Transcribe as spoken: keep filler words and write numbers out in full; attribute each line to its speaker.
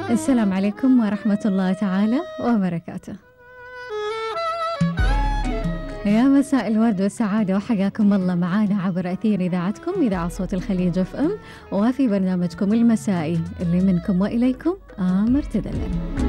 Speaker 1: السلام عليكم ورحمة الله تعالى وبركاته. يا مساء الورد والسعادة وحياكم الله معانا عبر أثير إذاعتكم إذاعة صوت الخليج اف ام، وفي برنامجكم المسائي اللي منكم وإليكم آمر تدلل.